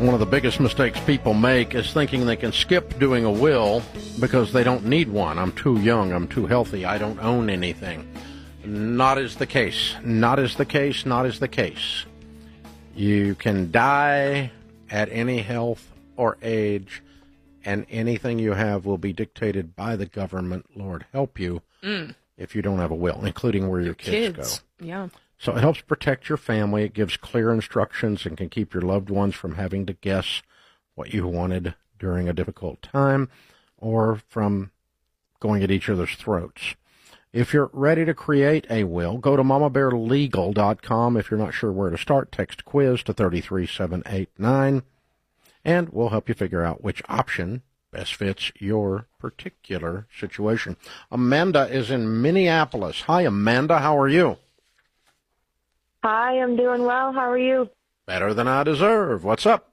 One of the biggest mistakes people make is thinking they can skip doing a will because they don't need one. I'm too young. I'm too healthy. I don't own anything. Not is the case. Not is the case. Not is the case. You can die at any health or age, and anything you have will be dictated by the government. Lord help you if you don't have a will, including where your kids go. Yeah. So it helps protect your family. It gives clear instructions and can keep your loved ones from having to guess what you wanted during a difficult time or from going at each other's throats. If you're ready to create a will, go to mamabearlegal.com. If you're not sure where to start, text quiz to 33789, and we'll help you figure out which option best fits your particular situation. Amanda is in Minneapolis. Hi, Amanda. How are you? Hi, I'm doing well. How are you? Better than I deserve. What's up?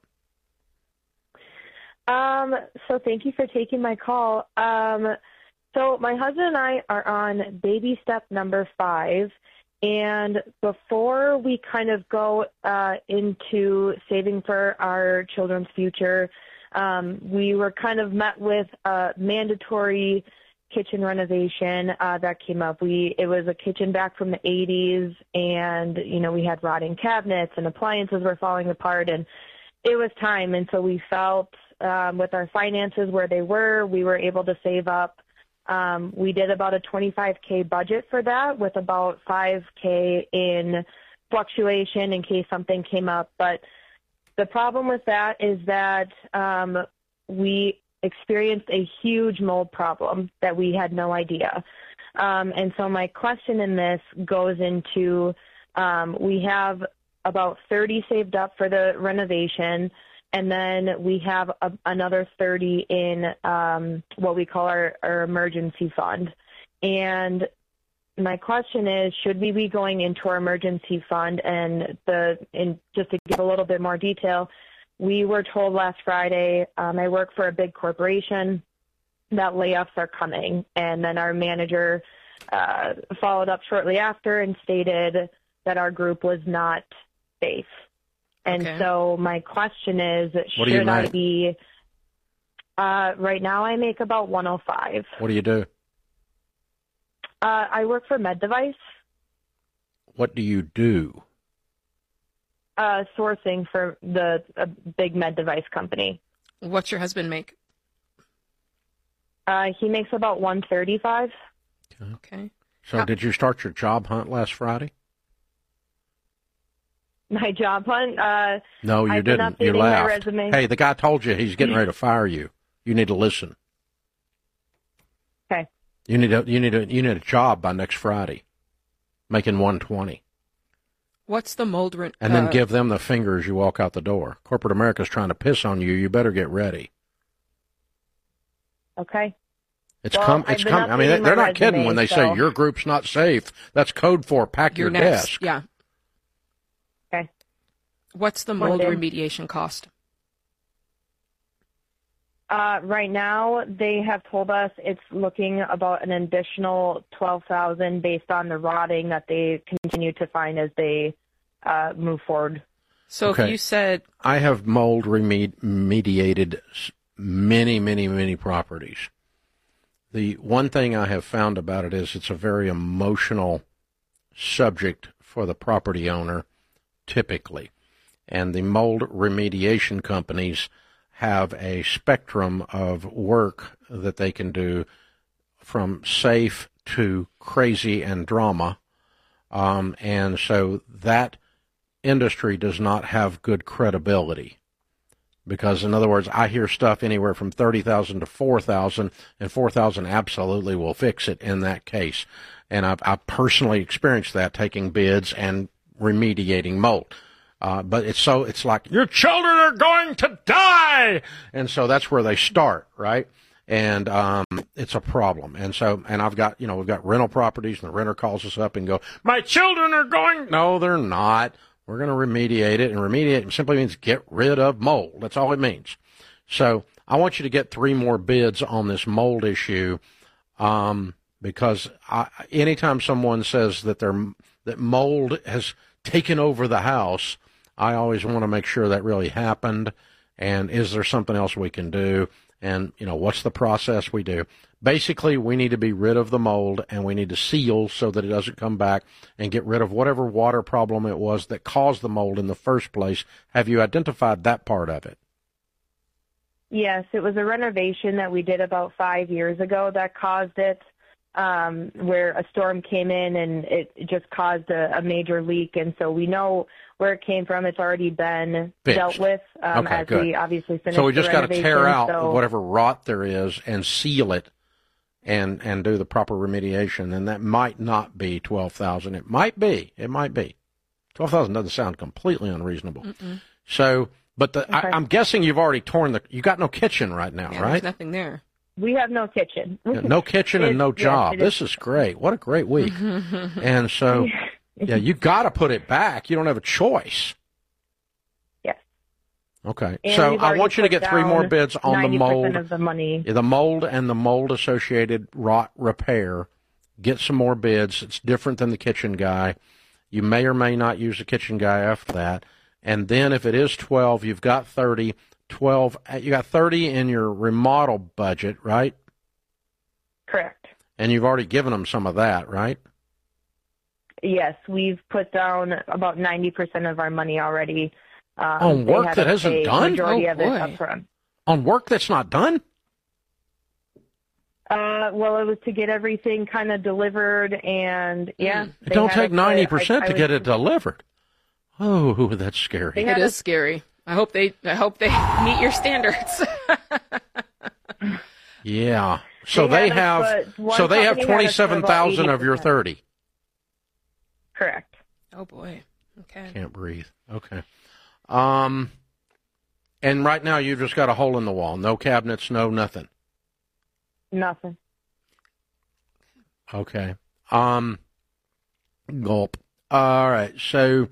So thank you for taking my call. So my husband and I are on baby step number 5, and before we kind of go into saving for our children's future, we were kind of met with a mandatory kitchen renovation that came up. It was a kitchen back from the 80s, and, we had rotting cabinets and appliances were falling apart, and it was time. And so we felt with our finances where they were, we were able to save up. We did about a $25K budget for that with about $5K in fluctuation in case something came up. But the problem with that is that we experienced a huge mold problem that we had no idea. And so my question in this goes into, we have about 30 saved up for the renovation, and then we have another 30 in what we call our emergency fund. And my question is, should we be going into our emergency fund? And just to give a little bit more detail, we were told last Friday, I work for a big corporation, that layoffs are coming. And then our manager followed up shortly after and stated that our group was not safe. And so my question is, should I be, right now I make about 105. What do you do? I work for Med Device. What do you do? Sourcing for a big med device company. What's your husband make? He makes about 135. Okay. So did you start your job hunt last Friday? My job hunt? No, you didn't. You laughed. Hey, the guy told you he's getting ready to fire you. You need to listen. Okay. You need a job by next Friday, making 120. What's the mold? And then give them the finger as you walk out the door. Corporate America's trying to piss on you. You better get ready. Okay. It's coming. I mean, they're not kidding when they say your group's not safe. That's code for pack your desk. Yeah. Okay. What's the mold remediation cost? Right now, they have told us it's looking about an additional $12,000 based on the rotting that they continue to find as they move forward. So if you said... I have mold remediated many, many, many properties. The one thing I have found about it is it's a very emotional subject for the property owner, typically. And the mold remediation companies have a spectrum of work that they can do, from safe to crazy and drama. And so that industry does not have good credibility. Because, in other words, I hear stuff anywhere from $30,000 to $4,000, and $4,000 absolutely will fix it in that case. And I've personally experienced that, taking bids and remediating mold. But it's like, your children are going to die! And so that's where they start, right? And it's a problem. And so, and we've got rental properties, and the renter calls us up and go, my children are going... No, they're not. We're going to remediate it, and remediate simply means get rid of mold. That's all it means. So I want you to get 3 more bids on this mold issue, because anytime someone says that mold has taken over the house, I always want to make sure that really happened. and is there something else we can do? And, what's the process we do? Basically, we need to be rid of the mold, and we need to seal so that it doesn't come back, and get rid of whatever water problem it was that caused the mold in the first place. Have you identified that part of it? Yes, it was a renovation that we did about 5 years ago that caused it, where a storm came in and it just caused a major leak. And so we know where it came from. It's already been dealt with as good. We obviously finished. So we just got to tear out so whatever rot there is and seal it and do the proper remediation. And that might not be $12,000. It might be. $12,000 doesn't sound completely unreasonable. Mm-mm. So, but I'm guessing you've already you got no kitchen right now, right? There's nothing there. We have no kitchen. No kitchen and no job. This is great. What a great week. And so, you got to put it back. You don't have a choice. Yes. Okay. And so I want you to get 3 more bids on the mold. 90% of the money. The mold and the mold associated rot repair. Get some more bids. It's different than the kitchen guy. You may or may not use the kitchen guy after that. And then if it is 12, you've got 30. 12, you got 30 in your remodel budget, right? Correct. And you've already given them some of that, right? Yes, we've put down about 90% of our money already. On work that isn't done? Majority of it up front. On work that's not done? Well, it was to get everything kind of delivered, and It don't take 90% to get it delivered. Oh, that's scary. It is scary. I hope they meet your standards. Yeah. So they have 27,000 of your 30. Correct. Oh boy. Okay. Can't breathe. Okay. And right now you've just got a hole in the wall. No cabinets, no nothing. Nothing. Okay. Gulp. All right. So,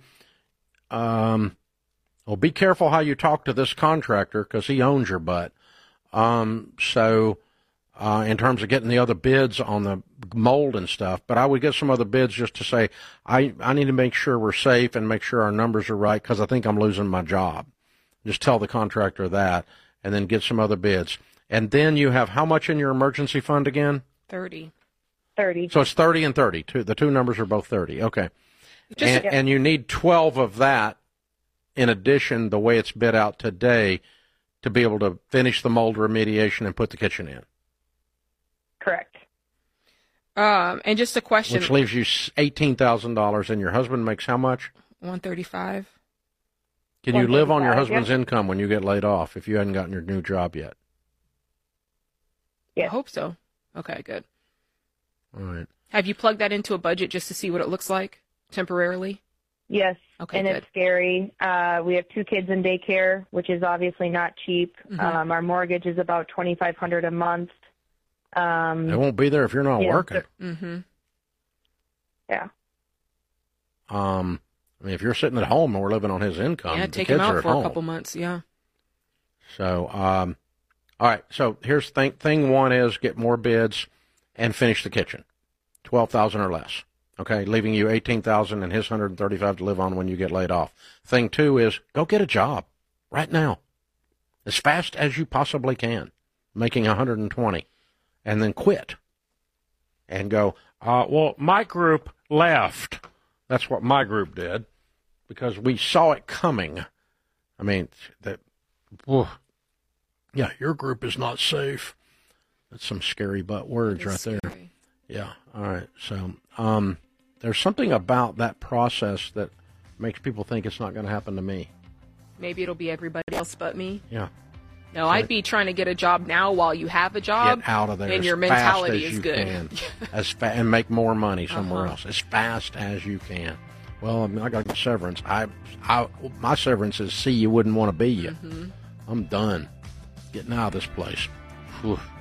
well, be careful how you talk to this contractor because he owns your butt. So, in terms of getting the other bids on the mold and stuff, but I would get some other bids just to say, I need to make sure we're safe and make sure our numbers are right because I think I'm losing my job. Just tell the contractor that and then get some other bids. And then you have how much in your emergency fund again? 30. So it's 30 and 30. The two numbers are both 30. Okay. And you need 12 of that in addition, the way it's bid out today, to be able to finish the mold remediation and put the kitchen in. Correct. And just a question. Which leaves you $18,000, and your husband makes how much? $135. Can you live on your husband's income when you get laid off if you hadn't gotten your new job yet? Yeah. I hope so. Okay, good. All right. Have you plugged that into a budget just to see what it looks like temporarily? Yes. Okay, and good. It's scary. We have 2 kids in daycare, which is obviously not cheap. Mm-hmm. Our mortgage is about $2,500 a month. They won't be there if you're not working. Mm-hmm. Yeah. I mean, if you're sitting at home and we're living on his income, take the kids him out are at for home. a couple months. Yeah. So, all right. So here's thing one is get more bids and finish the kitchen, $12,000 or less. Okay, leaving you $18,000 and his $135 to live on when you get laid off. Thing two is go get a job right now, as fast as you possibly can, making $120, and then quit and go. Well, my group left. That's what my group did because we saw it coming. I mean, yeah, your group is not safe. That's some scary butt words right there. Yeah. All right. So, there's something about that process that makes people think it's not going to happen to me. Maybe it'll be everybody else but me. Yeah. No, I'd be trying to get a job now while you have a job. Get out of there. And as your fast mentality as is you good. Can, and make more money somewhere else as fast as you can. Well, I mean, I got severance. My severance is see you wouldn't want to be you. Mm-hmm. I'm done. Getting out of this place. Whew.